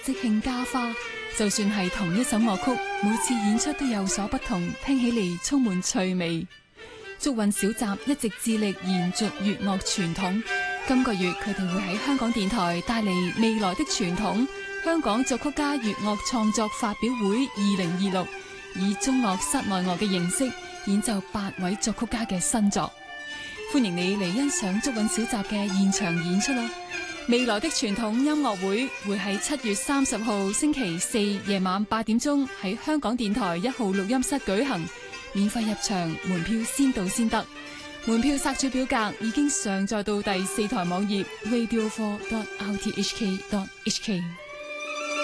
即興加花，就算係同一首樂曲，每次演出都有所不同，聽起嚟充滿趣味。竹韻小集一直致力延續粵樂傳統，今個月佢哋會喺香港電台帶嚟未來的傳統香港作曲家粵樂創作發表會2026，以中樂室內樂嘅形式演奏8位作曲家嘅新作。歡迎你嚟欣賞竹韻小集嘅現場演出啦！未來的傳統音樂會會喺7月30號星期四夜晚8點鐘喺香港電台1號錄音室舉行，免費入場，門票先到先得。門票索取表格已經上載到第4台網頁 radio4.rthk.hk。